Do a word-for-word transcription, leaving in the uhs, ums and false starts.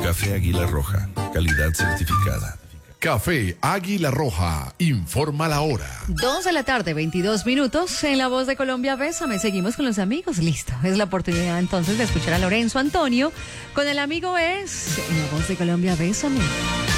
Café Águila Roja, calidad certificada. Café Águila Roja, informa la hora. Dos de la tarde, veintidós minutos. En La Voz de Colombia, Bésame. Seguimos con los amigos. Listo. Es la oportunidad entonces de escuchar a Lorenzo Antonio. Con el amigo es en La Voz de Colombia, Bésame.